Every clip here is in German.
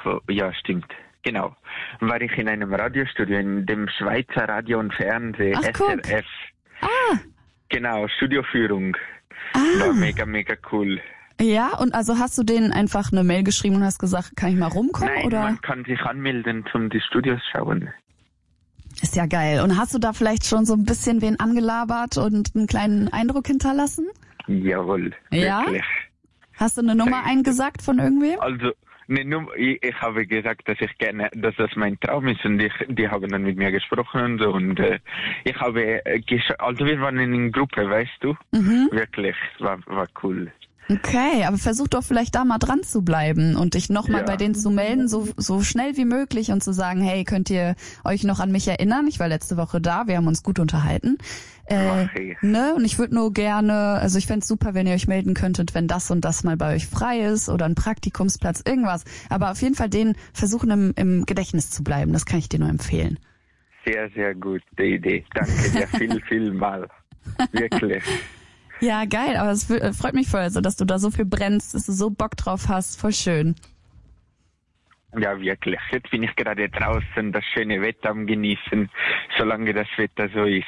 Ja, stimmt. Genau. War ich in einem Radiostudio, in dem Schweizer Radio und Fernsehen, SRF. Ah. Genau, Studioführung. War mega, mega cool. Ja, und also hast du denen einfach eine Mail geschrieben und hast gesagt, kann ich mal rumkommen? Nein, oder? Man kann sich anmelden, zum die Studios schauen. Ist ja geil. Und hast du da vielleicht schon so ein bisschen wen angelabert und einen kleinen Eindruck hinterlassen? Jawohl, ja? Wirklich. Hast du eine Nummer eingesagt von irgendwem? Also, ich habe gesagt, dass das mein Traum ist und die haben dann mit mir gesprochen und so und ich habe also wir waren in einer Gruppe, weißt du? Wirklich, war cool. Okay, aber versuch doch vielleicht da mal dran zu bleiben und dich nochmal bei denen zu melden, so schnell wie möglich und zu sagen, hey, könnt ihr euch noch an mich erinnern? Ich war letzte Woche da, wir haben uns gut unterhalten. Ne? Und ich würde nur gerne, also ich fände es super, wenn ihr euch melden könntet, wenn das und das mal bei euch frei ist oder ein Praktikumsplatz, irgendwas. Aber auf jeden Fall den versuchen im Gedächtnis zu bleiben, das kann ich dir nur empfehlen. Sehr, sehr gute Idee. Danke dir viel mal. Wirklich. Ja, geil, aber es freut mich voll, also, dass du da so viel brennst, dass du so Bock drauf hast, voll schön. Ja, wirklich. Jetzt bin ich gerade draußen, das schöne Wetter am Genießen, solange das Wetter so ist.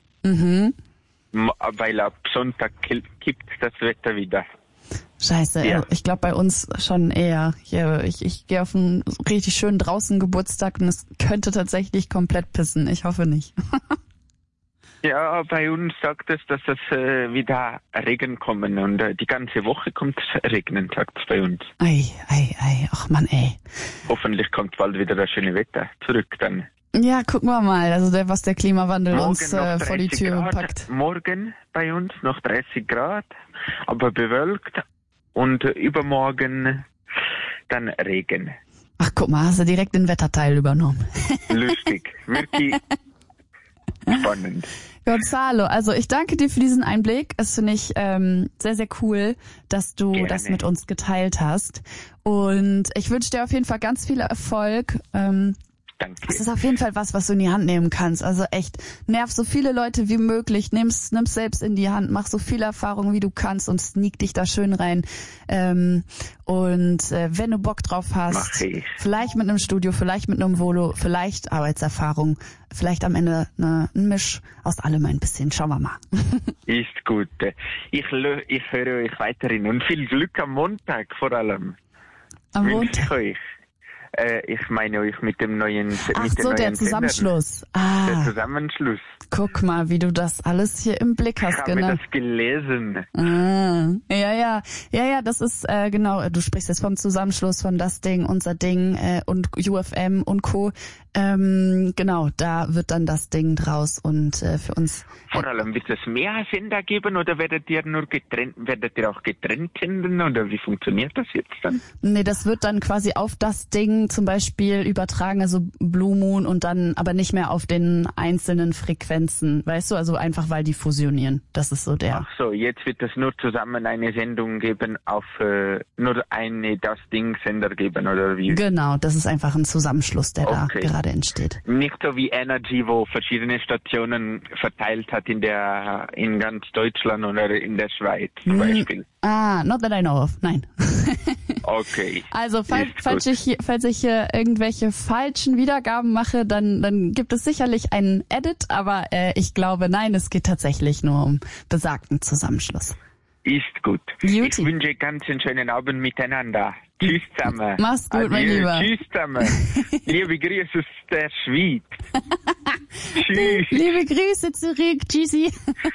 Weil ab Sonntag kippt das Wetter wieder. Scheiße, ja. Ich glaube bei uns schon eher. Ich gehe auf einen richtig schönen draußen Geburtstag und es könnte tatsächlich komplett pissen. Ich hoffe nicht. Ja, bei uns sagt es, dass es wieder Regen kommen und die ganze Woche kommt es regnen, sagt es bei uns. Ei, ach Mann, ey. Hoffentlich kommt bald wieder das schöne Wetter zurück dann. Ja, gucken wir mal, also was der Klimawandel uns vor die Tür Grad, packt. Morgen bei uns noch 30 Grad, aber bewölkt und übermorgen dann Regen. Ach guck mal, hast du direkt den Wetterteil übernommen. Lustig, wirklich spannend. Gonzalo, also ich danke dir für diesen Einblick. Es finde ich sehr, sehr cool, dass du das mit uns geteilt hast. Und ich wünsche dir auf jeden Fall ganz viel Erfolg. Danke. Es ist auf jeden Fall was du in die Hand nehmen kannst. Also echt, nerv so viele Leute wie möglich, nimm's selbst in die Hand, mach so viel Erfahrung wie du kannst und sneak dich da schön rein. Wenn du Bock drauf hast, vielleicht mit einem Studio, vielleicht mit einem Volo, vielleicht Arbeitserfahrung, vielleicht am Ende ein Misch aus allem ein bisschen. Schauen wir mal. Ist gut. Ich höre euch weiterhin und viel Glück am Montag vor allem. Am Montag? Euch. Ich meine euch mit dem neuen der Zusammenschluss. Der Zusammenschluss. Guck mal, wie du das alles hier im Blick hast. Ich habe das gelesen. Ja, das ist genau, du sprichst jetzt vom Zusammenschluss von das Ding, unser Ding und UFM und Co. Genau, da wird dann das Ding draus und für uns... Vor allem, wird es mehr Sender geben oder werdet ihr auch getrennt senden oder wie funktioniert das jetzt dann? Nee, das wird dann quasi auf das Ding zum Beispiel übertragen, also Blue Moon und dann aber nicht mehr auf den einzelnen Frequenzen, weißt du, also einfach weil die fusionieren. Das ist so der... Ach so, jetzt wird es nur zusammen eine Sendung geben auf nur eine das Ding-Sender geben oder wie? Genau, das ist einfach ein Zusammenschluss, der da gerade entsteht. Nicht so wie Energy, wo verschiedene Stationen verteilt hat in ganz Deutschland oder in der Schweiz zum Beispiel. Not that I know of, nein. Okay. Also falls ich hier irgendwelche falschen Wiedergaben mache, dann gibt es sicherlich einen Edit, aber ich glaube, nein, es geht tatsächlich nur um besagten Zusammenschluss. Ist gut. Ich wünsche ganz einen schönen Abend miteinander. Tschüss zusammen. Mach's gut, mein Lieber. Tschüss zusammen. Liebe Grüße aus der Schweiz. Tschüss. Liebe Grüße zurück. Tschüssi.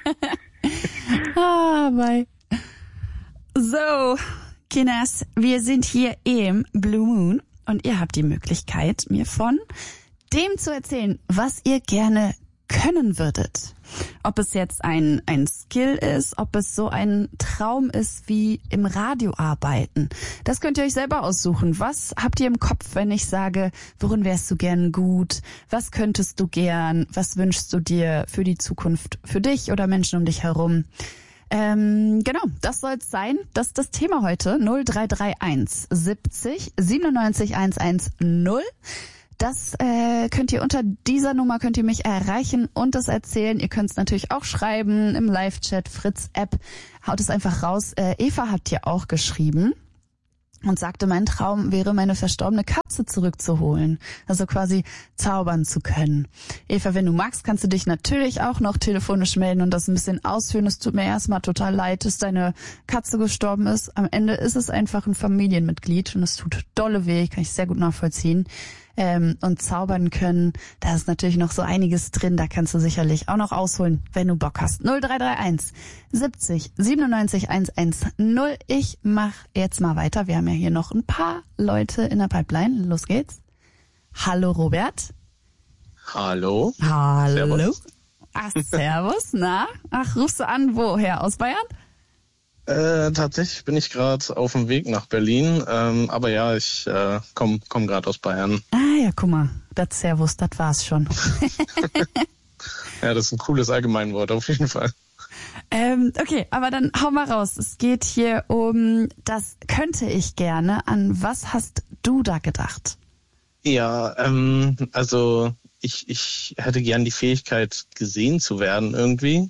Bye. So, Kinders, wir sind hier im Blue Moon und ihr habt die Möglichkeit, mir von dem zu erzählen, was ihr gerne können würdet. Ob es jetzt ein Skill ist, ob es so ein Traum ist wie im Radio arbeiten. Das könnt ihr euch selber aussuchen. Was habt ihr im Kopf, wenn ich sage, worin wärst du gern gut? Was könntest du gern? Was wünschst du dir für die Zukunft, für dich oder Menschen um dich herum? Genau, das soll es sein. Das ist das Thema heute. 0331 70 97 110. Das könnt ihr unter dieser Nummer könnt ihr mich erreichen und das erzählen. Ihr könnt es natürlich auch schreiben im Live-Chat, Fritz-App. Haut es einfach raus. Eva hat ja auch geschrieben. und sagte, mein Traum wäre, meine verstorbene Katze zurückzuholen. Also quasi zaubern zu können. Eva, wenn du magst, kannst du dich natürlich auch noch telefonisch melden und das ein bisschen ausführen. Es tut mir erstmal total leid, dass deine Katze gestorben ist. Am Ende ist es einfach ein Familienmitglied und es tut dolle weh, kann ich sehr gut nachvollziehen. Und zaubern können, da ist natürlich noch so einiges drin, da kannst du sicherlich auch noch ausholen, wenn du Bock hast. 0331 70 97 110. Ich mach jetzt mal weiter, wir haben ja hier noch ein paar Leute in der Pipeline. Los geht's. Hallo Robert. Hallo. Hallo. Servus. Ach, servus, na? Ach, rufst du an, woher? Aus Bayern? Tatsächlich bin ich gerade auf dem Weg nach Berlin, aber ja, ich komm gerade aus Bayern. Ah ja, guck mal, das Servus, das war's schon. Ja, das ist ein cooles Allgemeinwort auf jeden Fall. Okay, aber dann hau mal raus. Es geht hier um, das könnte ich gerne. An was hast du da gedacht? Ja, also ich hätte gern die Fähigkeit, gesehen zu werden irgendwie.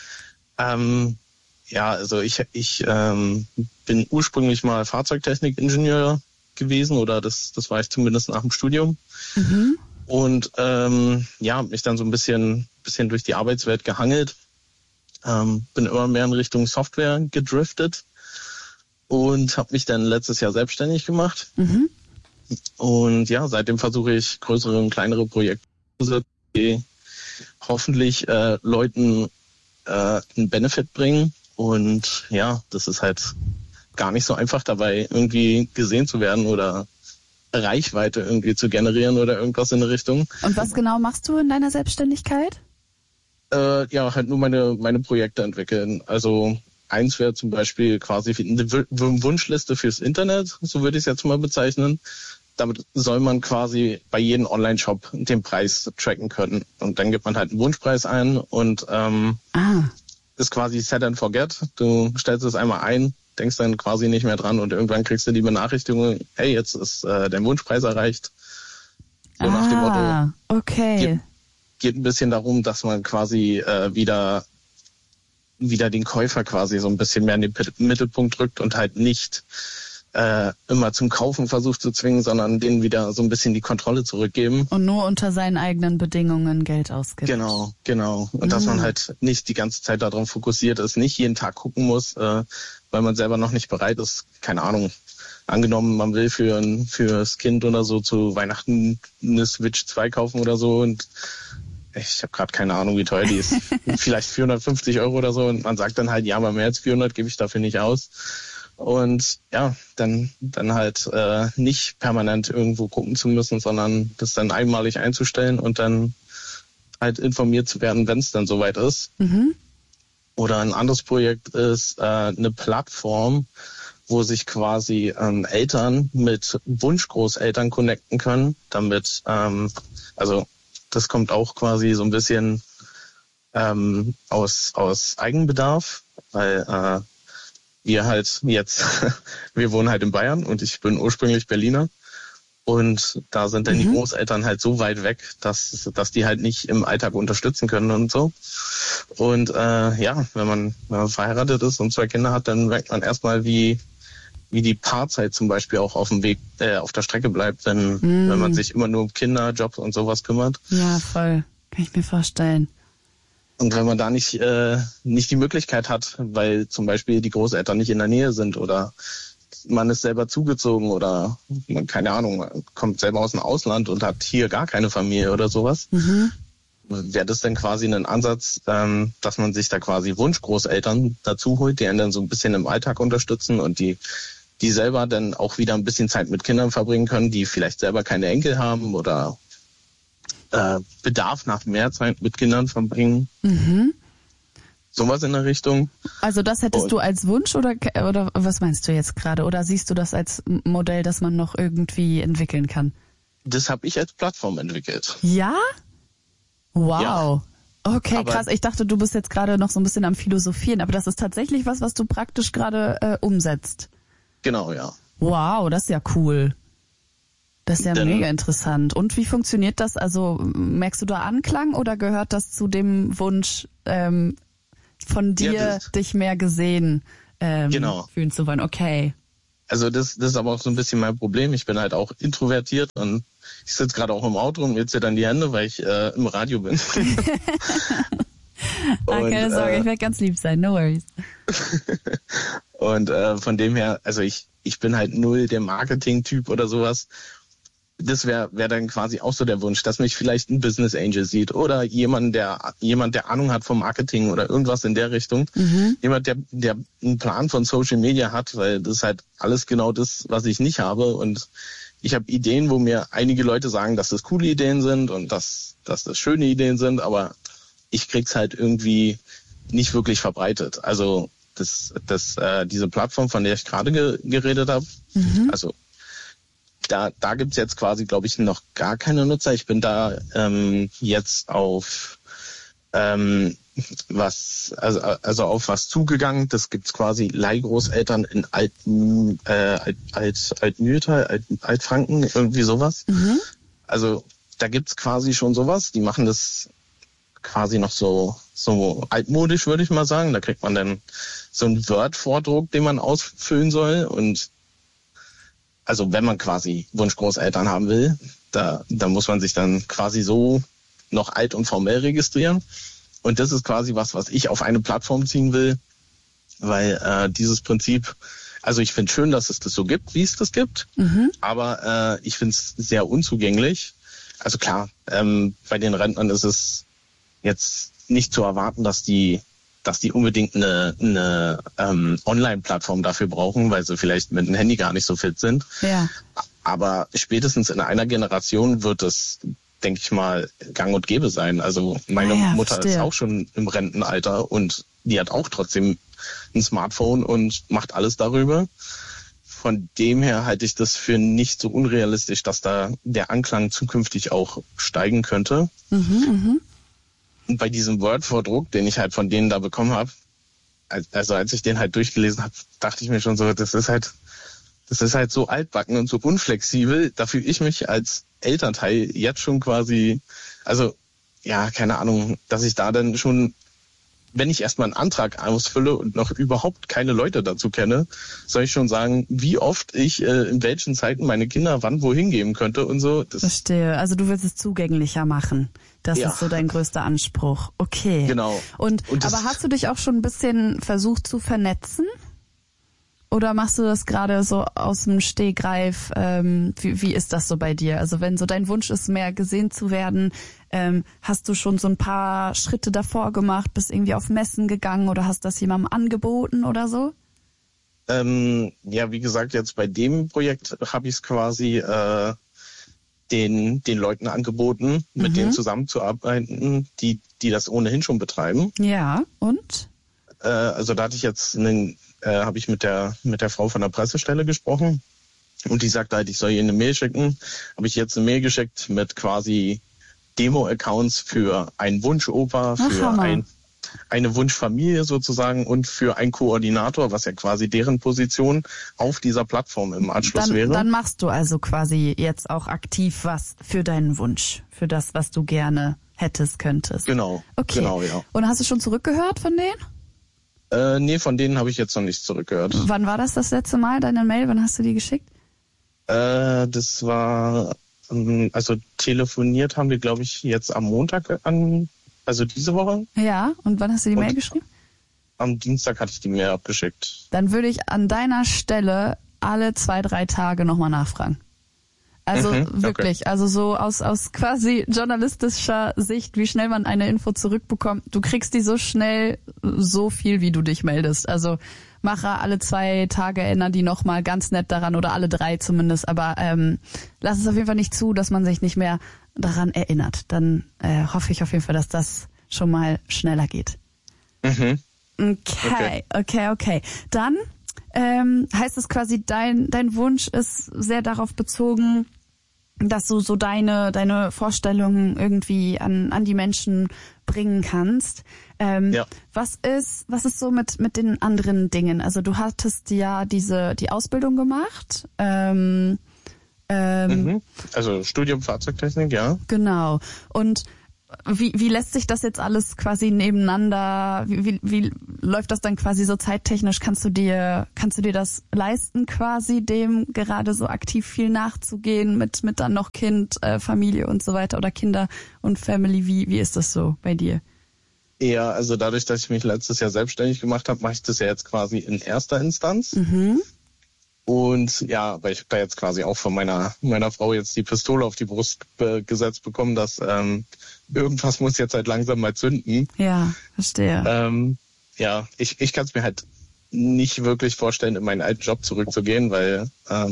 Ja, also ich bin ursprünglich mal Fahrzeugtechnikingenieur gewesen, oder das war ich zumindest nach dem Studium. Mhm. Und ja, mich dann so ein bisschen durch die Arbeitswelt gehangelt. Bin immer mehr in Richtung Software gedriftet und habe mich dann letztes Jahr selbstständig gemacht. Mhm. Und ja, seitdem versuche ich größere und kleinere Projekte, die hoffentlich Leuten einen Benefit bringen. Und ja, das ist halt gar nicht so einfach dabei, irgendwie gesehen zu werden oder Reichweite irgendwie zu generieren oder irgendwas in der Richtung. Und was genau machst du in deiner Selbstständigkeit? Ja, halt nur meine Projekte entwickeln. Also eins wäre zum Beispiel quasi eine Wunschliste fürs Internet, so würde ich es jetzt mal bezeichnen. Damit soll man quasi bei jedem Online-Shop den Preis tracken können. Und dann gibt man halt einen Wunschpreis ein und ist quasi set and forget. Du stellst es einmal ein, denkst dann quasi nicht mehr dran und irgendwann kriegst du die Benachrichtigung, hey, jetzt ist dein Wunschpreis erreicht. So nach dem Motto. Okay. Geht ein bisschen darum, dass man quasi wieder den Käufer quasi so ein bisschen mehr in den Mittelpunkt rückt und halt nicht immer zum Kaufen versucht zu zwingen, sondern denen wieder so ein bisschen die Kontrolle zurückgeben. Und nur unter seinen eigenen Bedingungen Geld ausgibt. Genau. Und dass man halt nicht die ganze Zeit darauf fokussiert ist, nicht jeden Tag gucken muss, weil man selber noch nicht bereit ist, keine Ahnung, angenommen, man will fürs Kind oder so zu Weihnachten eine Switch 2 kaufen oder so und ich habe gerade keine Ahnung, wie teuer die ist. Vielleicht 450 € oder so und man sagt dann halt, ja, aber mehr als 400 gebe ich dafür nicht aus. Und ja, dann halt nicht permanent irgendwo gucken zu müssen, sondern das dann einmalig einzustellen und dann halt informiert zu werden, wenn es dann soweit ist. Mhm. Oder ein anderes Projekt ist eine Plattform, wo sich quasi Eltern mit Wunschgroßeltern connecten können, damit, also das kommt auch quasi so ein bisschen aus Eigenbedarf, weil wir halt jetzt, wir wohnen halt in Bayern und ich bin ursprünglich Berliner und da sind dann die Großeltern halt so weit weg, dass die halt nicht im Alltag unterstützen können und so. Und ja, wenn man verheiratet ist und 2 Kinder hat, dann merkt man erstmal, wie die Paarzeit zum Beispiel auch auf dem Weg, auf der Strecke bleibt, wenn man sich immer nur um Kinder, Jobs und sowas kümmert. Ja, voll. Kann ich mir vorstellen. Und wenn man da nicht die Möglichkeit hat, weil zum Beispiel die Großeltern nicht in der Nähe sind oder man ist selber zugezogen oder man, keine Ahnung, man kommt selber aus dem Ausland und hat hier gar keine Familie oder sowas, wäre das dann quasi ein Ansatz, dass man sich da quasi Wunschgroßeltern dazu holt, die einen dann so ein bisschen im Alltag unterstützen und die selber dann auch wieder ein bisschen Zeit mit Kindern verbringen können, die vielleicht selber keine Enkel haben oder Bedarf nach mehr Zeit mit Kindern verbringen. Mhm. Sowas in der Richtung. Also das hättest du als Wunsch oder was meinst du jetzt gerade? Oder siehst du das als Modell, das man noch irgendwie entwickeln kann? Das habe ich als Plattform entwickelt. Ja? Wow. Ja. Okay, Aber krass. Ich dachte, du bist jetzt gerade noch so ein bisschen am Philosophieren, aber das ist tatsächlich was du praktisch gerade umsetzt. Genau, ja. Wow, das ist ja cool. Das ist ja mega interessant. Und wie funktioniert das? Also merkst du da Anklang oder gehört das zu dem Wunsch von dir, dich mehr gesehen fühlen zu wollen? Okay. Also das ist aber auch so ein bisschen mein Problem. Ich bin halt auch introvertiert und ich sitze gerade auch im Auto und mir zittern die Hände, weil ich im Radio bin. Keine Sorge, ich werde ganz lieb sein, no worries. Und von dem her, also ich bin halt null der Marketing-Typ oder sowas. Das wäre dann quasi auch so der Wunsch, dass mich vielleicht ein Business Angel sieht oder jemand, der Ahnung hat vom Marketing oder irgendwas in der Richtung. Jemand, der einen Plan von Social Media hat, weil das ist halt alles genau das, was ich nicht habe. Und ich habe Ideen, wo mir einige Leute sagen, dass das coole Ideen sind und dass das schöne Ideen sind, aber ich krieg's halt irgendwie nicht wirklich verbreitet. Also diese Plattform, von der ich gerade geredet habe, also da gibt's jetzt quasi, glaube ich, noch gar keine Nutzer. Ich bin da jetzt auf auf was zugegangen. Das gibt's quasi Leihgroßeltern in Altfranken, irgendwie sowas. Also da gibt's quasi schon sowas. Die machen das quasi noch so altmodisch, würde ich mal sagen. Da kriegt man dann so einen Word-Vordruck, den man ausfüllen soll. Und also wenn man quasi Wunschgroßeltern haben will, da muss man sich dann quasi so noch alt und formell registrieren. Und das ist quasi was ich auf eine Plattform ziehen will, weil dieses Prinzip, also ich finde schön, dass es das so gibt, wie es das gibt, aber ich finde es sehr unzugänglich. Also klar, bei den Rentnern ist es jetzt nicht zu erwarten, dass die unbedingt eine Online-Plattform dafür brauchen, weil sie vielleicht mit dem Handy gar nicht so fit sind. Ja. Aber spätestens in einer Generation wird es, denke ich mal, gang und gäbe sein. Also meine Mutter ist auch schon im Rentenalter und die hat auch trotzdem ein Smartphone und macht alles darüber. Von dem her halte ich das für nicht so unrealistisch, dass da der Anklang zukünftig auch steigen könnte. Und bei diesem Word-Vordruck, den ich halt von denen da bekommen habe, also als ich den halt durchgelesen habe, dachte ich mir schon so, das ist halt so altbacken und so unflexibel. Da fühle ich mich als Elternteil jetzt schon quasi, also ja, keine Ahnung, dass ich da dann schon, wenn ich erstmal einen Antrag ausfülle und noch überhaupt keine Leute dazu kenne, soll ich schon sagen, wie oft ich in welchen Zeiten meine Kinder wann wohin geben könnte und so. Verstehe. Also du willst es zugänglicher machen. Das ist so dein größter Anspruch. Okay. Genau. Und aber hast du dich auch schon ein bisschen versucht zu vernetzen? Oder machst du das gerade so aus dem Stegreif? Wie ist das so bei dir? Also wenn so dein Wunsch ist, mehr gesehen zu werden, hast du schon so ein paar Schritte davor gemacht, bist irgendwie auf Messen gegangen oder hast das jemandem angeboten oder so? Ja, wie gesagt, jetzt bei dem Projekt habe ich es quasi den Leuten angeboten, mit denen zusammenzuarbeiten, die das ohnehin schon betreiben. Ja, und? Also da hatte ich jetzt habe ich mit der Frau von der Pressestelle gesprochen und die sagte halt, ich soll ihr eine Mail schicken. Habe ich jetzt eine Mail geschickt mit quasi Demo-Accounts für einen Wunschoper, für eine Wunschfamilie sozusagen und für einen Koordinator, was ja quasi deren Position auf dieser Plattform im Anschluss wäre. Dann machst du also quasi jetzt auch aktiv was für deinen Wunsch, für das, was du gerne könntest. Genau. Okay. Genau, ja. Und hast du schon zurückgehört von denen? Nee, von denen habe ich jetzt noch nichts zurückgehört. Wann war das letzte Mal, deine Mail? Wann hast du die geschickt? Das war, also telefoniert haben wir, glaube ich, jetzt am Montag also diese Woche. Ja, und wann hast du die Mail geschrieben? Am Dienstag hatte ich die Mail abgeschickt. Dann würde ich an deiner Stelle alle 2-3 Tage nochmal nachfragen. Also wirklich, also so aus quasi journalistischer Sicht, wie schnell man eine Info zurückbekommt. Du kriegst die so schnell, so viel, wie du dich meldest. Also mache alle 2 Tage, erinnere die nochmal ganz nett daran oder alle 3 zumindest. Aber lass es auf jeden Fall nicht zu, dass man sich nicht mehr daran erinnert. Dann hoffe ich auf jeden Fall, dass das schon mal schneller geht. Okay. Dann heißt es quasi, dein Wunsch ist sehr darauf bezogen, dass du so deine Vorstellungen irgendwie an die Menschen bringen kannst. Was ist so mit den anderen Dingen? Also du hattest ja die Ausbildung gemacht. Also Studium Fahrzeugtechnik, ja. Genau. Und wie lässt sich das jetzt alles quasi nebeneinander, wie läuft das dann quasi so zeittechnisch? Kannst du dir das leisten, quasi dem gerade so aktiv viel nachzugehen mit dann noch Kind, Familie und so weiter oder Kinder und Family? Wie ist das so bei dir? Ja, also dadurch, dass ich mich letztes Jahr selbstständig gemacht habe, mache ich das ja jetzt quasi in erster Instanz. Und ja, weil ich da jetzt quasi auch von meiner Frau jetzt die Pistole auf die Brust gesetzt bekommen, dass irgendwas muss jetzt halt langsam mal zünden. Ja, verstehe. Ja, ich kann es mir halt nicht wirklich vorstellen, in meinen alten Job zurückzugehen, weil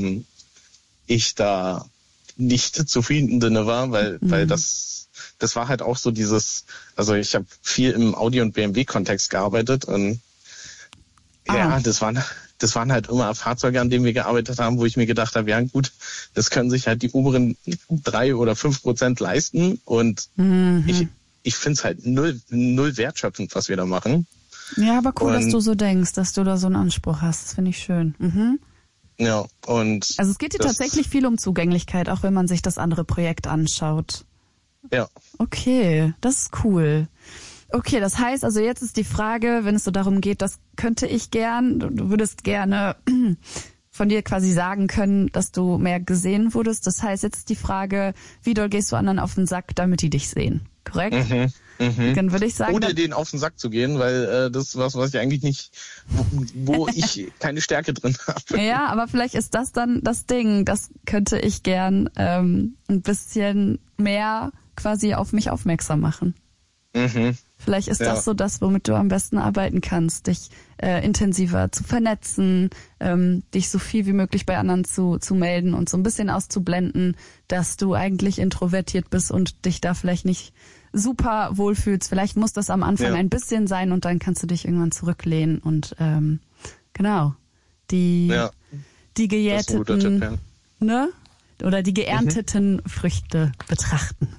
ich da nicht zufrieden drinne war, weil das war halt auch so dieses, also ich habe viel im Audi- und BMW-Kontext gearbeitet und ja, das waren halt immer Fahrzeuge, an denen wir gearbeitet haben, wo ich mir gedacht habe, ja gut, das können sich halt die oberen 3 oder 5% leisten und ich finde es halt null wertschöpfend, was wir da machen. Ja, aber cool, dass du so denkst, dass du da so einen Anspruch hast. Das finde ich schön. Ja, und also es geht dir tatsächlich viel um Zugänglichkeit, auch wenn man sich das andere Projekt anschaut. Ja. Okay, das ist cool. Okay, das heißt, also jetzt ist die Frage, wenn es so darum geht, das könnte ich gern, du würdest gerne von dir quasi sagen können, dass du mehr gesehen wurdest. Das heißt, jetzt ist die Frage, wie doll gehst du anderen auf den Sack, damit die dich sehen? Korrekt? Dann würde ich sagen, ohne denen auf den Sack zu gehen, weil das ist was ich eigentlich nicht, wo ich keine Stärke drin habe. Ja, aber vielleicht ist das dann das Ding, das könnte ich gern ein bisschen mehr quasi auf mich aufmerksam machen. Vielleicht ist das so das, womit du am besten arbeiten kannst, dich intensiver zu vernetzen, dich so viel wie möglich bei anderen zu melden und so ein bisschen auszublenden, dass du eigentlich introvertiert bist und dich da vielleicht nicht super wohlfühlst. Vielleicht muss das am Anfang ein bisschen sein und dann kannst du dich irgendwann zurücklehnen und genau, die gejäteten, ne? Oder die geernteten Früchte betrachten.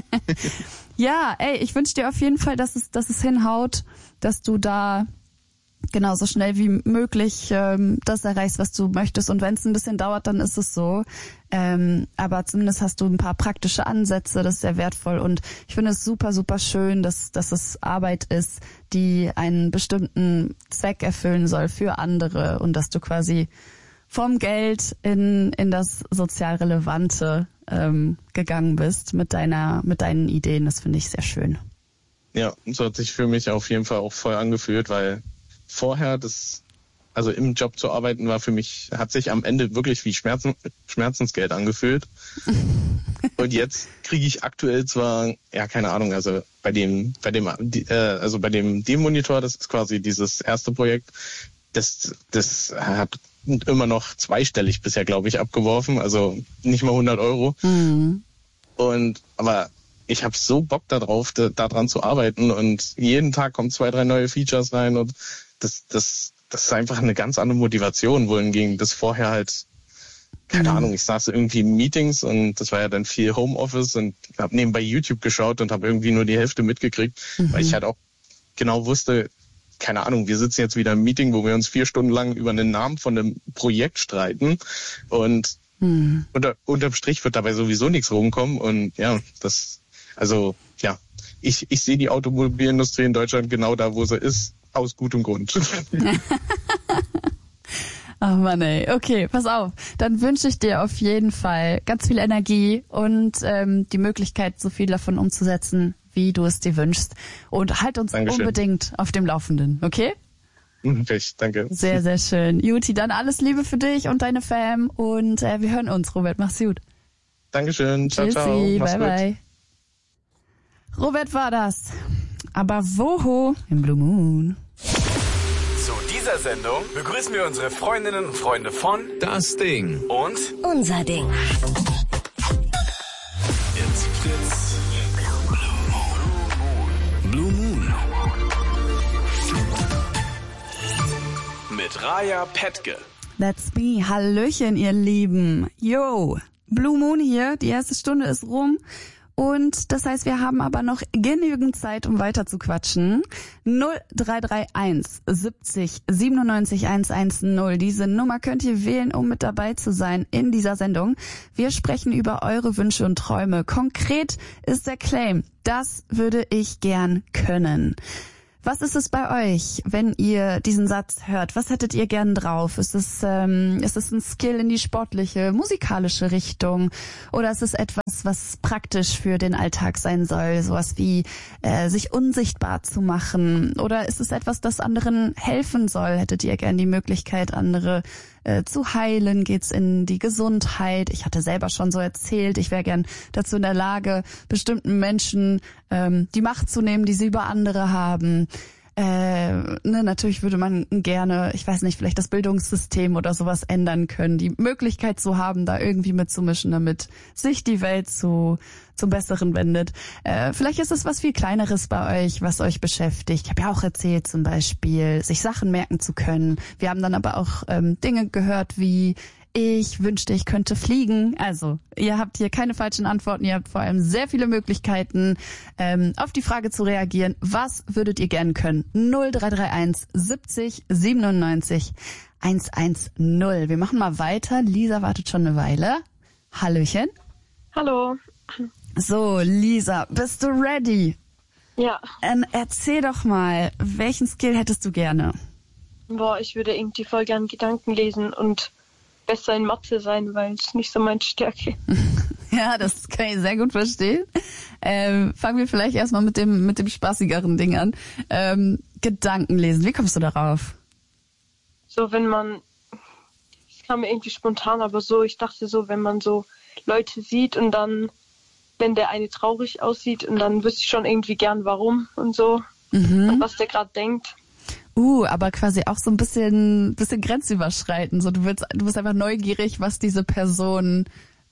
Ja, ich wünsche dir auf jeden Fall, dass es hinhaut, dass du da genau so schnell wie möglich das erreichst, was du möchtest. Und wenn es ein bisschen dauert, dann ist es so. Aber zumindest hast du ein paar praktische Ansätze, das ist sehr wertvoll. Und ich finde es super, super schön, dass es Arbeit ist, die einen bestimmten Zweck erfüllen soll für andere und dass du quasi vom Geld in das sozial Relevante gegangen bist mit deinen Ideen. Das finde ich sehr schön. Ja, so hat sich für mich auf jeden Fall auch voll angefühlt, weil vorher also im Job zu arbeiten war für mich, hat sich am Ende wirklich wie Schmerzensgeld angefühlt. Und jetzt kriege ich aktuell zwar, ja, keine Ahnung, also bei dem Demonitor, das ist quasi dieses erste Projekt, das hat immer noch zweistellig bisher, glaube ich, abgeworfen, also nicht mal 100 Euro. Aber ich habe so Bock darauf, daran zu arbeiten und jeden Tag kommen 2, 3 neue Features rein und das ist einfach eine ganz andere Motivation, wohingegen das vorher halt, keine Ahnung, ich saß irgendwie in Meetings und das war ja dann viel Homeoffice und habe nebenbei YouTube geschaut und habe irgendwie nur die Hälfte mitgekriegt, weil ich halt auch genau wusste, keine Ahnung, wir sitzen jetzt wieder im Meeting, wo wir uns 4 Stunden lang über einen Namen von einem Projekt streiten und unterm Strich wird dabei sowieso nichts rumkommen und ja, ich sehe die Automobilindustrie in Deutschland genau da, wo sie ist, aus gutem Grund. Ach Mann, ey. Okay, pass auf. Dann wünsche ich dir auf jeden Fall ganz viel Energie und die Möglichkeit, so viel davon umzusetzen, wie du es dir wünschst. Und halt uns unbedingt auf dem Laufenden, okay? Okay, danke. Sehr, sehr schön. Juti, dann alles Liebe für dich und deine Fam und wir hören uns, Robert. Mach's gut. Dankeschön. Ciao, Tschüssi, ciao. Mach's bye, gut. bye. Robert war das. Aber woho? Im Blue Moon. Zu dieser Sendung begrüßen wir unsere Freundinnen und Freunde von Das Ding und Unser Ding. It's Fritz. Blue Moon. Mit Raya Petke. That's me. Hallöchen, ihr Lieben. Yo, Blue Moon hier. Die erste Stunde ist rum. Und das heißt, wir haben aber noch genügend Zeit, um weiter zu quatschen. 0331 70 97 110. Diese Nummer könnt ihr wählen, um mit dabei zu sein in dieser Sendung. Wir sprechen über eure Wünsche und Träume. Konkret ist der Claim: Das würde ich gern können. Was ist es bei euch, wenn ihr diesen Satz hört? Was hättet ihr gern drauf? Ist es ein Skill in die sportliche, musikalische Richtung? Oder ist es etwas, was praktisch für den Alltag sein soll? Sowas wie sich unsichtbar zu machen? Oder ist es etwas, das anderen helfen soll? Hättet ihr gern die Möglichkeit, andere zu heilen? Geht's in die Gesundheit? Ich hatte selber schon so erzählt, ich wäre gern dazu in der Lage, bestimmten Menschen die Macht zu nehmen, die sie über andere haben. Natürlich würde man gerne, ich weiß nicht, vielleicht das Bildungssystem oder sowas ändern können, die Möglichkeit zu haben, da irgendwie mitzumischen, damit sich die Welt zum Besseren wendet. Vielleicht ist es was viel Kleineres bei euch, was euch beschäftigt. Ich habe ja auch erzählt, zum Beispiel, sich Sachen merken zu können. Wir haben dann aber auch Dinge gehört wie: Ich wünschte, ich könnte fliegen. Also, ihr habt hier keine falschen Antworten. Ihr habt vor allem sehr viele Möglichkeiten, auf die Frage zu reagieren. Was würdet ihr gern können? 0331 70 97 110. Wir machen mal weiter. Lisa wartet schon eine Weile. Hallöchen. Hallo. So, Lisa, bist du ready? Ja. Erzähl doch mal, welchen Skill hättest du gerne? Boah, ich würde irgendwie voll gern Gedanken lesen und besser in Mathe sein, weil es nicht so meine Stärke. Ja, das kann ich sehr gut verstehen. Fangen wir vielleicht erstmal mit dem spaßigeren Ding an. Gedanken lesen, wie kommst du darauf? So, wenn man, das kam mir irgendwie spontan, aber so, ich dachte so, wenn man so Leute sieht und dann, wenn der eine traurig aussieht und dann wüsste ich schon irgendwie gern warum und so, und was der gerade denkt. Aber quasi auch so ein bisschen grenzüberschreitend. So, du bist einfach neugierig, was diese Person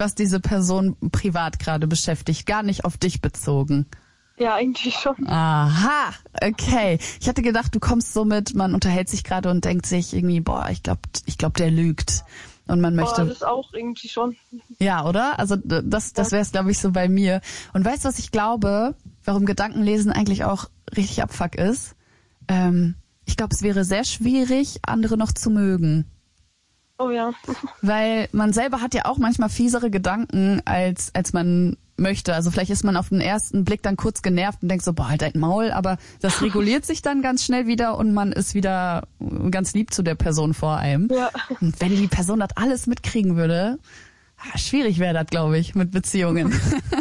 privat gerade beschäftigt, gar nicht auf dich bezogen. Ja, eigentlich schon. Aha, okay. Ich hatte gedacht, du kommst so mit, man unterhält sich gerade und denkt sich irgendwie, ich glaub, der lügt. Und man möchte. Das auch irgendwie schon. Ja, oder? Also das wäre es, glaube ich, so bei mir. Und weißt du, was ich glaube, warum Gedankenlesen eigentlich auch richtig Abfuck ist? Ich glaube, es wäre sehr schwierig, andere noch zu mögen. Oh ja. Weil man selber hat ja auch manchmal fiesere Gedanken, als man möchte. Also vielleicht ist man auf den ersten Blick dann kurz genervt und denkt so, halt dein Maul, aber das reguliert sich dann ganz schnell wieder und man ist wieder ganz lieb zu der Person vor einem. Ja. Und wenn die Person das alles mitkriegen würde, schwierig wäre das, glaube ich, mit Beziehungen.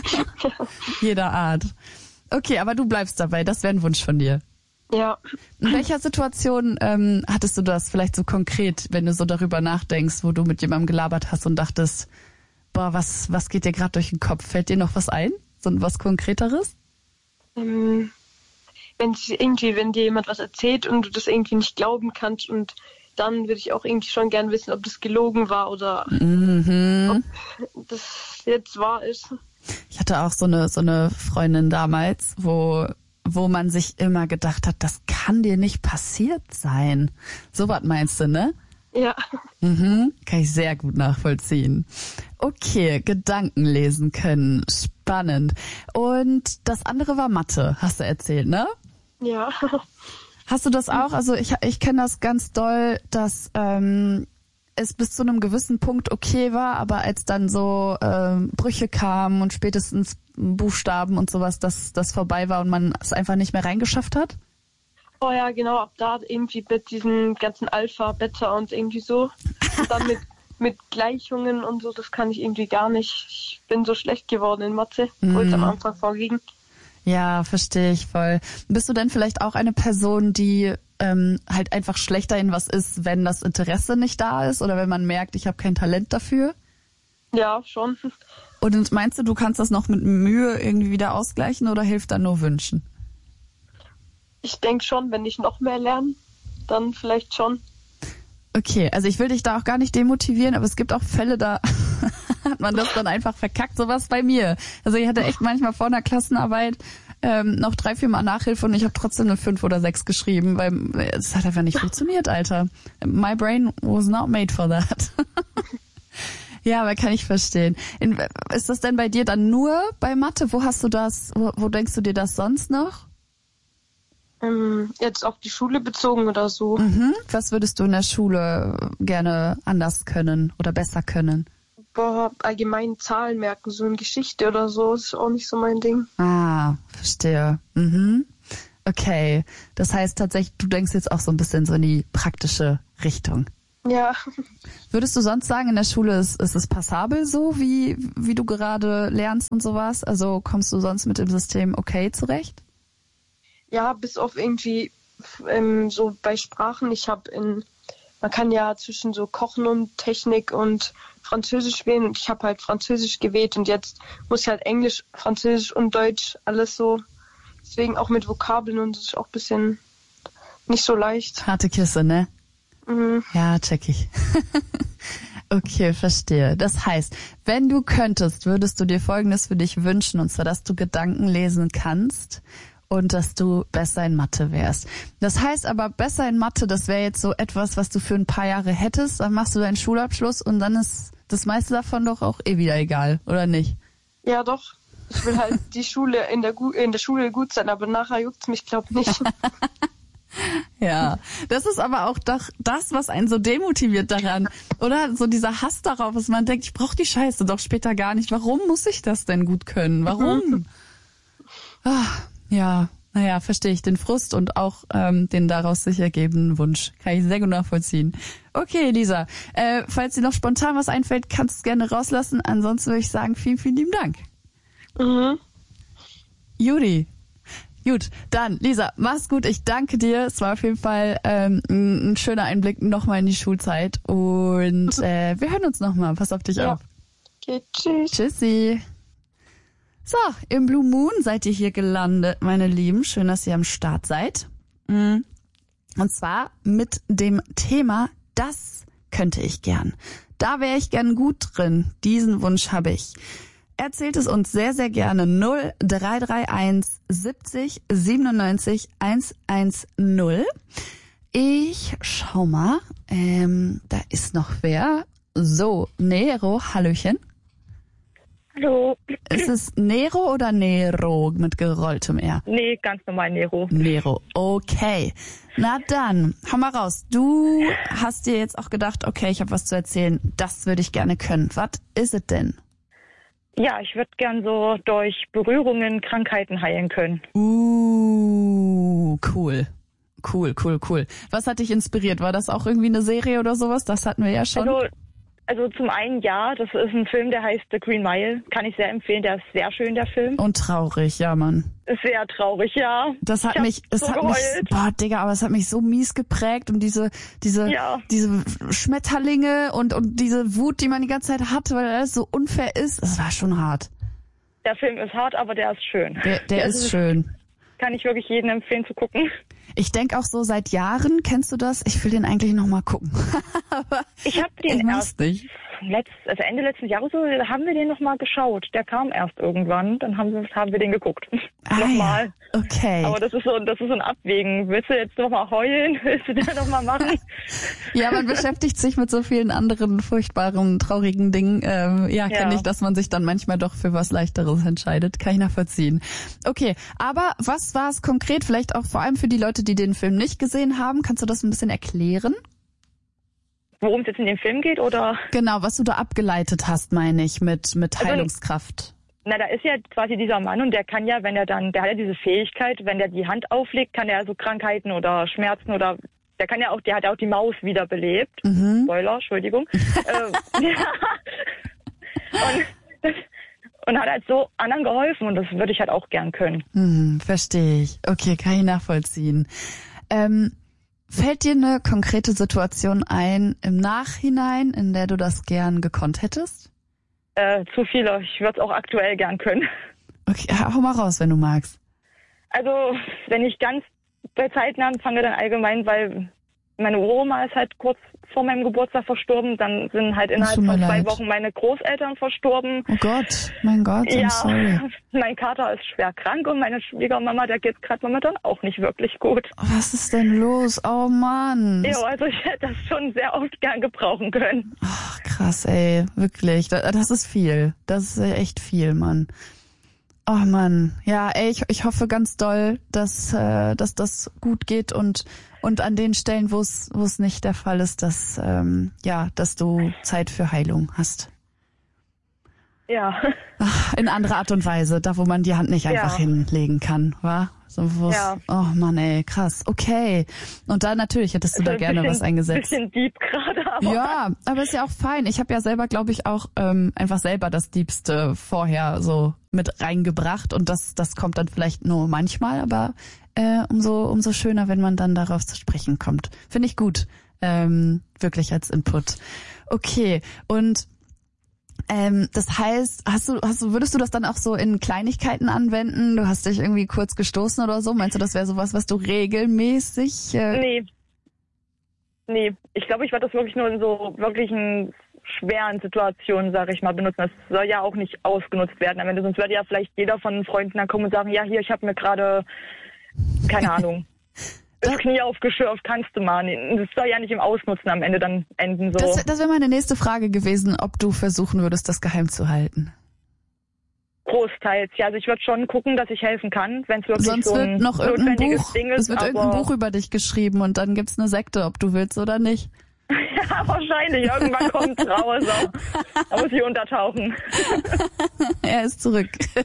Jeder Art. Okay, aber du bleibst dabei, das wäre ein Wunsch von dir. Ja. In welcher Situation hattest du das vielleicht so konkret, wenn du so darüber nachdenkst, wo du mit jemandem gelabert hast und dachtest, was geht dir gerade durch den Kopf? Fällt dir noch was ein? So was Konkreteres? Wenn dir jemand was erzählt und du das irgendwie nicht glauben kannst, und dann würde ich auch irgendwie schon gern wissen, ob das gelogen war oder ob das jetzt wahr ist. Ich hatte auch so eine Freundin damals, wo man sich immer gedacht hat, das kann dir nicht passiert sein. So was meinst du, ne? Ja. Kann ich sehr gut nachvollziehen. Okay, Gedanken lesen können. Spannend. Und das andere war Mathe, hast du erzählt, ne? Ja. Hast du das auch? Also ich kenne das ganz doll, dass es bis zu einem gewissen Punkt okay war, aber als dann so Brüche kamen und spätestens Buchstaben und sowas, dass das vorbei war und man es einfach nicht mehr reingeschafft hat? Oh ja, genau, ab da irgendwie mit diesen ganzen Alpha, Beta und irgendwie so. Und dann mit Gleichungen und so, das kann ich irgendwie gar nicht. Ich bin so schlecht geworden in Mathe, wo es am Anfang vorging. Ja, verstehe ich voll. Bist du denn vielleicht auch eine Person, die halt einfach schlechter in was ist, wenn das Interesse nicht da ist oder wenn man merkt, ich habe kein Talent dafür? Ja, schon. Und meinst du kannst das noch mit Mühe irgendwie wieder ausgleichen oder hilft dann nur Wünschen? Ich denke schon, wenn ich noch mehr lerne, dann vielleicht schon. Okay, also ich will dich da auch gar nicht demotivieren, aber es gibt auch Fälle, da hat man das dann einfach verkackt, sowas bei mir. Also ich hatte echt manchmal vor einer Klassenarbeit noch 3-4 Mal Nachhilfe und ich habe trotzdem eine 5 oder 6 geschrieben, weil es hat einfach nicht funktioniert, Alter. My brain was not made for that. Ja, aber kann ich verstehen. Ist das denn bei dir dann nur bei Mathe? Wo hast du das, wo denkst du dir das sonst noch? Jetzt auf die Schule bezogen oder so. Was würdest du in der Schule gerne anders können oder besser können? Boah, allgemein Zahlen merken, so in Geschichte oder so, ist auch nicht so mein Ding. Ah, verstehe. Okay, das heißt tatsächlich, du denkst jetzt auch so ein bisschen so in die praktische Richtung. Ja. Würdest du sonst sagen, in der Schule ist es passabel so, wie du gerade lernst und sowas? Also kommst du sonst mit dem System okay zurecht? Ja, bis auf irgendwie so bei Sprachen. Man kann ja zwischen so Kochen und Technik und Französisch wählen und ich habe halt Französisch gewählt und jetzt muss ich halt Englisch, Französisch und Deutsch alles so. Deswegen auch mit Vokabeln und das ist auch ein bisschen nicht so leicht. Harte Kiste, ne? Ja, check ich. Okay, verstehe. Das heißt, wenn du könntest, würdest du dir Folgendes für dich wünschen, und zwar, dass du Gedanken lesen kannst und dass du besser in Mathe wärst. Das heißt aber, besser in Mathe, das wäre jetzt so etwas, was du für ein paar Jahre hättest, dann machst du deinen Schulabschluss und dann ist das meiste davon doch auch wieder egal, oder nicht? Ja, doch. Ich will halt die Schule in der Schule gut sein, aber nachher juckt's mich, glaub nicht. Ja, das ist aber auch doch das, was einen so demotiviert daran, oder? So dieser Hass darauf, dass man denkt, ich brauche die Scheiße doch später gar nicht. Warum muss ich das denn gut können? Warum? Ja, naja, verstehe ich den Frust und auch den daraus sich ergebenden Wunsch. Kann ich sehr gut nachvollziehen. Okay, Lisa, falls dir noch spontan was einfällt, kannst du es gerne rauslassen. Ansonsten würde ich sagen, vielen, vielen lieben Dank. Judy. Gut, dann, Lisa, mach's gut. Ich danke dir. Es war auf jeden Fall ein schöner Einblick nochmal in die Schulzeit. Und wir hören uns nochmal. Pass auf dich auf. Okay, tschüss. Tschüssi. So, im Blue Moon seid ihr hier gelandet, meine Lieben. Schön, dass ihr am Start seid. Und zwar mit dem Thema, das könnte ich gern. Da wäre ich gern gut drin. Diesen Wunsch habe ich. Erzählt es uns sehr, sehr gerne 0331 70 97 110. Ich schau mal, da ist noch wer. So, Nero, hallöchen. Hallo. Ist es Nero oder Nero mit gerolltem R? Nee, ganz normal Nero. Nero, okay. Na dann, hau mal raus. Du hast dir jetzt auch gedacht, okay, ich habe was zu erzählen. Das würde ich gerne können. Was ist es denn? Ja, ich würde gern so durch Berührungen Krankheiten heilen können. Cool. Cool. Was hat dich inspiriert? War das auch irgendwie eine Serie oder sowas? Das hatten wir ja schon. Also zum einen ja, das ist ein Film, der heißt The Green Mile. Kann ich sehr empfehlen, der ist sehr schön, der Film. Und traurig, ja, Mann. Ist sehr traurig, ja. Es hat mich, boah, Digga, aber es hat mich so mies geprägt und diese Schmetterlinge und diese Wut, die man die ganze Zeit hat, weil alles so unfair ist, das war schon hart. Der Film ist hart, aber der ist schön. Der ist schön. Kann ich wirklich jedem empfehlen zu gucken. Ich denke auch so seit Jahren, kennst du das? Ich will den eigentlich noch mal gucken. Aber ich habe den erst nicht. Ende letzten Jahres so, haben wir den noch mal geschaut. Der kam erst irgendwann, dann haben wir den geguckt. Nochmal. Ja. Okay. Aber das ist so ein Abwägen. Willst du jetzt noch mal heulen? Willst du den noch mal machen? Ja, man beschäftigt sich mit so vielen anderen furchtbaren, traurigen Dingen. Kenne ich, dass man sich dann manchmal doch für was Leichteres entscheidet. Kann ich nachvollziehen. Okay, aber was war es konkret? Vielleicht auch vor allem für die Leute, die den Film nicht gesehen haben. Kannst du das ein bisschen erklären? Worum es jetzt in dem Film geht, oder? Genau, was du da abgeleitet hast, meine ich, mit Heilungskraft. Da ist ja quasi dieser Mann und der kann ja, der hat ja diese Fähigkeit, wenn der die Hand auflegt, kann er so Krankheiten oder Schmerzen oder der hat ja auch die Maus wiederbelebt. Spoiler, Entschuldigung. Und hat halt so anderen geholfen und das würde ich halt auch gern können. Verstehe ich. Okay, kann ich nachvollziehen. Fällt dir eine konkrete Situation ein im Nachhinein, in der du das gern gekonnt hättest? Zu viele. Ich würde es auch aktuell gern können. Okay, hau mal raus, wenn du magst. Also, wenn ich ganz bei Zeiten anfange, dann allgemein, weil meine Uroma ist halt kurz vor meinem Geburtstag verstorben. Dann sind halt innerhalb von 2 Wochen meine Großeltern verstorben. Oh Gott, mein Gott, I'm sorry. Mein Kater ist schwer krank und meine Schwiegermama, der geht gerade momentan auch nicht wirklich gut. Was ist denn los? Oh Mann. Ja, also ich hätte das schon sehr oft gern gebrauchen können. Ach, krass, ey, wirklich. Das ist viel. Das ist echt viel, Mann. Oh Mann, ja, ey, ich hoffe ganz doll, dass das gut geht und an den Stellen, wo es nicht der Fall ist, dass du Zeit für Heilung hast. Ja. Ach, in anderer Art und Weise, da wo man die Hand nicht einfach hinlegen kann, wa? So, oh Mann, ey, krass. Okay. Und da natürlich hättest du da gerne was eingesetzt. Bisschen deep gerade, aber. Ja, aber ist ja auch fein. Ich habe ja selber, glaube ich, auch einfach selber das Diebste vorher so mit reingebracht und das kommt dann vielleicht nur manchmal, aber umso schöner, wenn man dann darauf zu sprechen kommt. Finde ich gut. Wirklich als Input. Okay. Und das heißt, würdest du das dann auch so in Kleinigkeiten anwenden? Du hast dich irgendwie kurz gestoßen oder so? Meinst du, das wäre sowas, was du regelmäßig? Nee. Ich glaube, ich werde das wirklich nur in so wirklichen schweren Situationen, sage ich mal, benutzen. Das soll ja auch nicht ausgenutzt werden. Am Ende, sonst würde ja vielleicht jeder von Freunden dann kommen und sagen, ja, hier, ich habe mir gerade, keine Ahnung, das Knie aufgeschürft, kannst du mal. Das soll ja nicht im Ausnutzen am Ende dann enden. So. Das wäre meine nächste Frage gewesen, ob du versuchen würdest, das geheim zu halten. Großteils, ja. Also ich würde schon gucken, dass ich helfen kann, wenn es wirklich sonst so ein wird noch notwendiges Ding ist. Es wird irgendein Buch über dich geschrieben und dann gibt's eine Sekte, ob du willst oder nicht. Ja, wahrscheinlich. Irgendwann kommt's raus. Da muss ich untertauchen. Er ist zurück.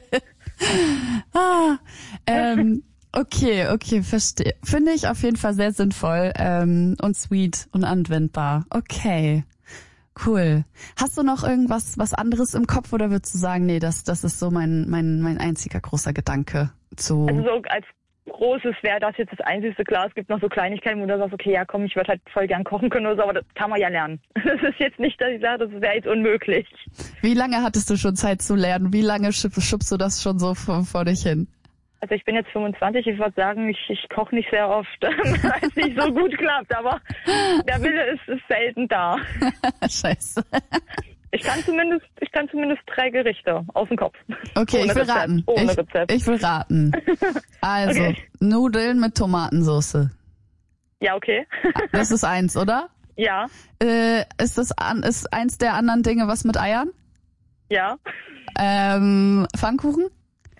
Okay, verstehe. Finde ich auf jeden Fall sehr sinnvoll und sweet und anwendbar. Okay, cool. Hast du noch was anderes im Kopf oder würdest du sagen, nee, das ist so mein einziger großer Gedanke zu... Also so als Großes wäre das jetzt das einzigste. Klar, es gibt noch so Kleinigkeiten, wo du sagst, okay, ja komm, ich würde halt voll gern kochen können oder so, aber das kann man ja lernen. Das ist jetzt nicht, dass ich sage, das wäre jetzt unmöglich. Wie lange hattest du schon Zeit zu lernen? Wie lange schubst du das schon so vor dich hin? Also ich bin jetzt 25, ich würde sagen, ich koche nicht sehr oft, weil es nicht so gut klappt, aber der Wille ist selten da. Scheiße. Ich kann zumindest 3 Gerichte aus dem Kopf. Okay, ich will raten. Ohne Rezept. Ich will raten. Also, okay. Nudeln mit Tomatensauce. Ja, okay. Das ist 1, oder? Ja. Ist eins der anderen Dinge was mit Eiern? Ja. Pfannkuchen?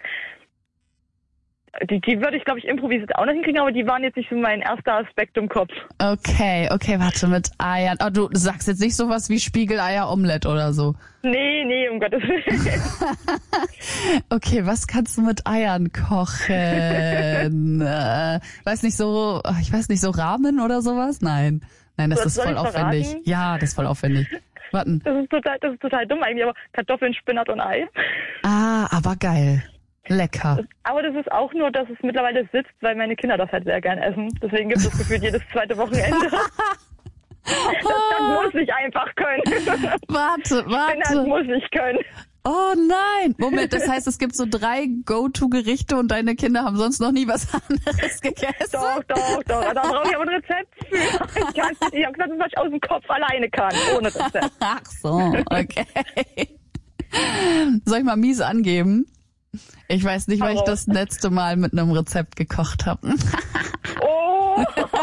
Die würde ich, glaube ich, improvisiert auch noch hinkriegen, aber die waren jetzt nicht so mein erster Aspekt im Kopf. Okay, warte, mit Eiern. Oh, du sagst jetzt nicht sowas wie Spiegeleier-Omelette oder so. Nee, um Gottes Willen. Okay, was kannst du mit Eiern kochen? Ich weiß nicht, so Ramen oder sowas? Nein, das ist voll aufwendig. Verraten? Ja, das ist voll aufwendig. Warten. Das ist total dumm eigentlich, aber Kartoffeln, Spinat und Ei. Ah, aber geil. Lecker. Aber das ist auch nur, dass es mittlerweile sitzt, weil meine Kinder das halt sehr gern essen. Deswegen gibt es gefühlt jedes zweite Wochenende. Das muss ich einfach können. Warte. Das muss ich können. Oh nein. Moment, das heißt, es gibt so 3 Go-To-Gerichte und deine Kinder haben sonst noch nie was anderes gegessen? Doch. Da brauche ich aber ein Rezept für. Ich habe gesagt, was ich aus dem Kopf alleine kann, ohne Rezept. Ach so, okay. Soll ich mal mies angeben? Ich weiß nicht, weil ich das letzte Mal mit einem Rezept gekocht habe. Oh!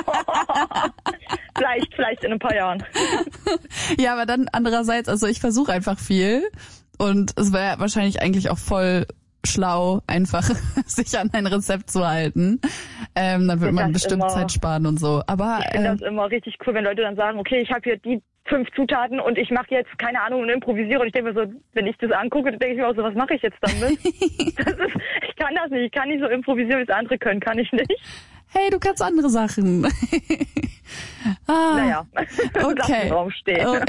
vielleicht in ein paar Jahren. Ja, aber dann andererseits, also ich versuche einfach viel und es wäre wahrscheinlich eigentlich auch voll schlau, einfach sich an ein Rezept zu halten. Dann würde man bestimmt Zeit sparen und so. Aber ich finde das immer richtig cool, wenn Leute dann sagen, okay, ich habe hier die 5 Zutaten und ich mache jetzt, keine Ahnung, und improvisiere. Und ich denke mir so, wenn ich das angucke, dann denke ich mir auch so, was mache ich jetzt damit? Ich kann das nicht. Ich kann nicht so improvisieren, wie es andere können. Kann ich nicht. Hey, du kannst andere Sachen. Naja, okay. Drauf stehen. Oh.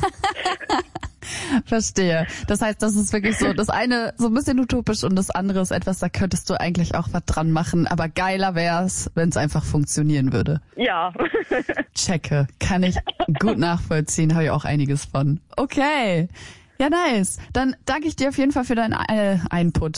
Verstehe. Das heißt, das ist wirklich so, das eine so ein bisschen utopisch und das andere ist etwas, da könntest du eigentlich auch was dran machen. Aber geiler wär's, wenn es einfach funktionieren würde. Ja. Checke. Kann ich gut nachvollziehen, habe ich auch einiges von. Okay. Ja, nice. Dann danke ich dir auf jeden Fall für deinen Input.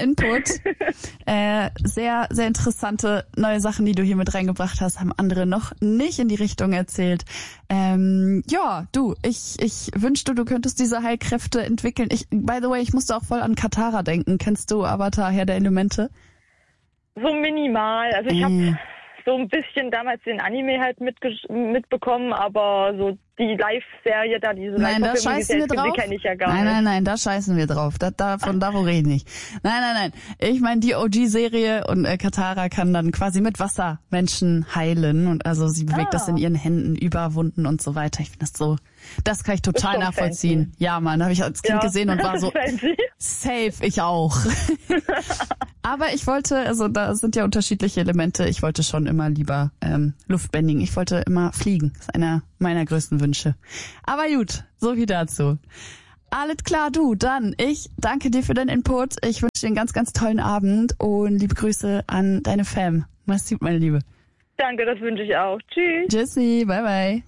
Sehr, sehr interessante neue Sachen, die du hier mit reingebracht hast, haben andere noch nicht in die Richtung erzählt. Ja, du, ich wünschte, du könntest diese Heilkräfte entwickeln. By the way, ich musste auch voll an Katara denken. Kennst du Avatar, Herr der Elemente? So minimal. Also ich habe so ein bisschen damals den Anime halt mitbekommen, aber so die Live-Serie da, diese Live-Verfilmung, die kenne ich ja gar nicht. Nein, da scheißen wir drauf. Davon rede ich nicht. Nein. Ich meine die OG-Serie und Katara kann dann quasi mit Wasser Menschen heilen und also sie bewegt das in ihren Händen über Wunden und so weiter. Ich finde das so, das kann ich total nachvollziehen. Fancy. Ja, Mann, habe ich als Kind gesehen und war so safe, ich auch. Aber ich wollte, also da sind ja unterschiedliche Elemente. Ich wollte schon immer lieber Luftbending. Ich wollte immer fliegen. Das ist einer meiner größten Wünsche. Aber gut, so viel dazu. Alles klar, du, dann ich danke dir für deinen Input. Ich wünsche dir einen ganz, ganz tollen Abend und liebe Grüße an deine Fam. Mach's gut, meine Liebe. Danke, das wünsche ich auch. Tschüss. Tschüssi, bye bye.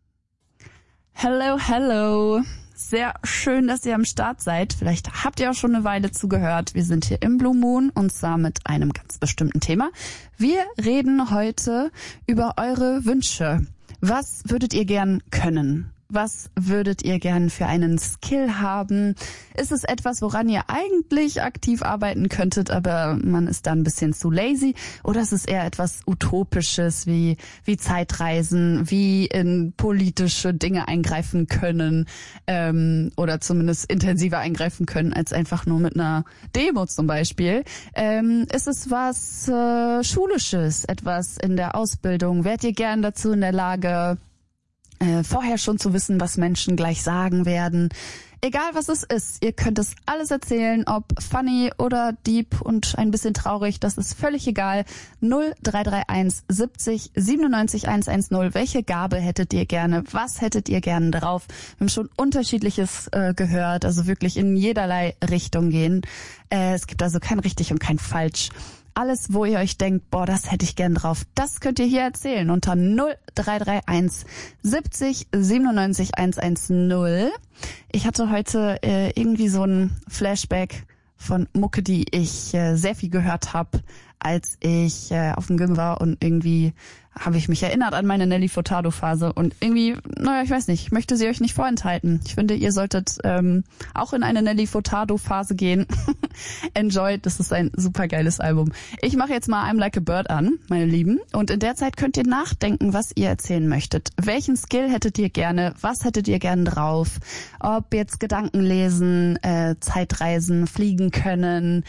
Hello. Sehr schön, dass ihr am Start seid. Vielleicht habt ihr auch schon eine Weile zugehört. Wir sind hier im Blue Moon und zwar mit einem ganz bestimmten Thema. Wir reden heute über eure Wünsche. Was würdet ihr gern können? Was würdet ihr gern für einen Skill haben? Ist es etwas, woran ihr eigentlich aktiv arbeiten könntet, aber man ist da ein bisschen zu lazy? Oder ist es eher etwas Utopisches wie Zeitreisen, wie in politische Dinge eingreifen können oder zumindest intensiver eingreifen können als einfach nur mit einer Demo zum Beispiel? Ist es was Schulisches, etwas in der Ausbildung? Wärt ihr gern dazu in der Lage, vorher schon zu wissen, was Menschen gleich sagen werden? Egal was es ist, ihr könnt es alles erzählen, ob funny oder deep und ein bisschen traurig, das ist völlig egal. 0331 70 97 110. Welche Gabe hättet ihr gerne? Was hättet ihr gerne drauf? Wir haben schon Unterschiedliches gehört, also wirklich in jederlei Richtung gehen. Es gibt also kein richtig und kein falsch. Alles, wo ihr euch denkt, boah, das hätte ich gern drauf, das könnt ihr hier erzählen unter 0331 70 97 110. Ich hatte heute irgendwie so ein Flashback von Mucke, die ich sehr viel gehört habe, als ich auf dem Gym war und irgendwie habe ich mich erinnert an meine Nelly Furtado-Phase und irgendwie, ich weiß nicht, ich möchte sie euch nicht vorenthalten. Ich finde, ihr solltet auch in eine Nelly Furtado-Phase gehen. Enjoy, das ist ein super geiles Album. Ich mache jetzt mal I'm Like a Bird an, meine Lieben, und in der Zeit könnt ihr nachdenken, was ihr erzählen möchtet. Welchen Skill hättet ihr gerne? Was hättet ihr gerne drauf? Ob jetzt Gedanken lesen, Zeitreisen, fliegen können,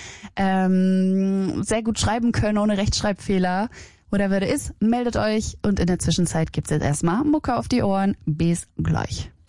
sehr gut schreiben können ohne Rechtschreibfehler. Whatever it is, meldet euch und in der Zwischenzeit gibt's jetzt erstmal Mucke auf die Ohren. Bis gleich.